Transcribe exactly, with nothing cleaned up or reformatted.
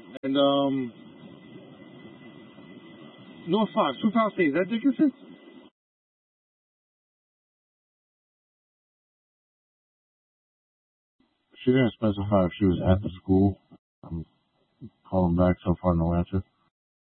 And um, North Fox. Who Fox State? Is that Dickinson? She didn't specify if she was at the school. I'm calling back so far, no answer.